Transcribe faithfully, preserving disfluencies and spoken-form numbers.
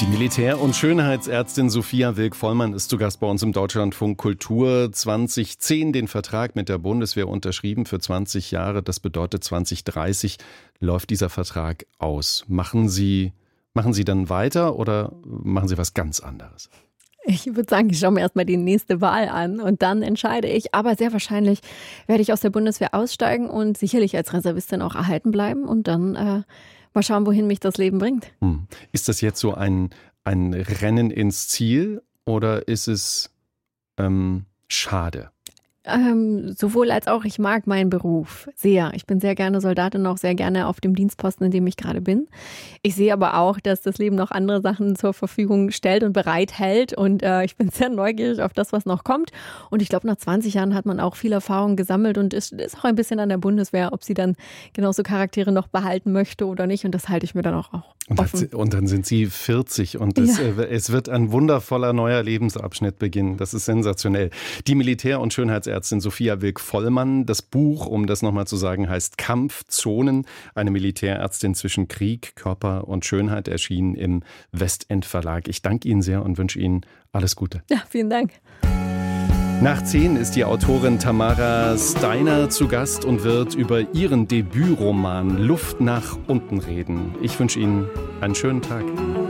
Die Militär- und Schönheitsärztin Sophia Wilk-Vollmann ist zu Gast bei uns im Deutschlandfunk Kultur. zwanzig zehn den Vertrag mit der Bundeswehr unterschrieben für zwanzig Jahre. Das bedeutet, zwanzig dreißig läuft dieser Vertrag aus. Machen Sie, machen Sie dann weiter oder machen Sie was ganz anderes? Ich würde sagen, ich schaue mir erstmal die nächste Wahl an und dann entscheide ich. Aber sehr wahrscheinlich werde ich aus der Bundeswehr aussteigen und sicherlich als Reservistin auch erhalten bleiben und dann äh, mal schauen, wohin mich das Leben bringt. Hm. Ist das jetzt so ein, ein Rennen ins Ziel oder ist es ähm, schade? Ähm, sowohl als auch, ich mag meinen Beruf sehr. Ich bin sehr gerne Soldatin, auch sehr gerne auf dem Dienstposten, in dem ich gerade bin. Ich sehe aber auch, dass das Leben noch andere Sachen zur Verfügung stellt und bereithält und äh, ich bin sehr neugierig auf das, was noch kommt. Und ich glaube, nach zwanzig Jahren hat man auch viel Erfahrung gesammelt und ist, ist auch ein bisschen an der Bundeswehr, ob sie dann genauso Charaktere noch behalten möchte oder nicht. Und das halte ich mir dann auch, auch und offen. Hat, und dann sind Sie vierzig und es, ja. äh, es wird ein wundervoller neuer Lebensabschnitt beginnen. Das ist sensationell. Die Militär- und Schönheitsärztin Sophia Wilk-Vollmann. Das Buch, um das nochmal zu sagen, heißt Kampfzonen. Eine Militärärztin zwischen Krieg, Körper und Schönheit, erschienen im Westend Verlag. Ich danke Ihnen sehr und wünsche Ihnen alles Gute. Ja, vielen Dank. Nach zehn ist die Autorin Tamara Steiner zu Gast und wird über ihren Debütroman Luft nach unten reden. Ich wünsche Ihnen einen schönen Tag.